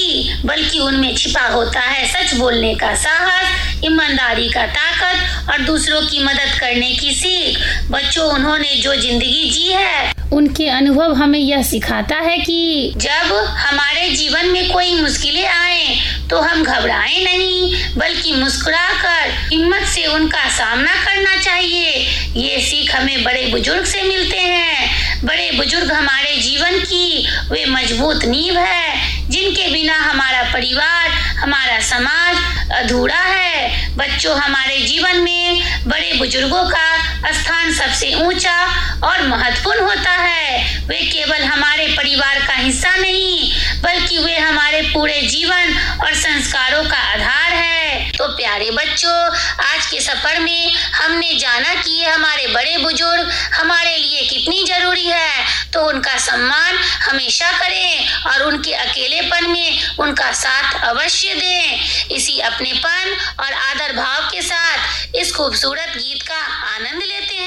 नहीं, बल्कि उनमें छिपा होता है सच बोलने का साहस, ईमानदारी का ताकत और दूसरों की मदद करने की सीख। बच्चों, उन्होंने जो जिंदगी जी है, उनके अनुभव हमें यह सिखाता है कि जब हमारे जीवन में कोई मुश्किलें आए तो हम घबराएं नहीं, बल्कि मुस्कुराकर हिम्मत से उनका सामना करना चाहिए। ये सीख हमें बड़े बुजुर्ग से मिलते हैं। बड़े बुजुर्ग हमारे जीवन की वे मजबूत नींव है, जिनके बिना हमारा परिवार, हमारा समाज अधूरा है। बच्चों, हमारे जीवन में बड़े बुजुर्गों का स्थान सबसे ऊंचा और महत्वपूर्ण होता है। वे केवल हमारे परिवार का हिस्सा नहीं, बल्कि वे हमारे पूरे जीवन और संस्कारों का आधार है। तो प्यारे बच्चों, आज के सफर में हमने जाना कि हमारे बड़े बुजुर्ग हमारे लिए कितनी जरूरी है। तो उनका सम्मान हमेशा करें और उनके अकेलेपन में उनका साथ अवश्य दें। इसी अपनेपन और आदर भाव के साथ इस खूबसूरत गीत का आनंद लेते हैं।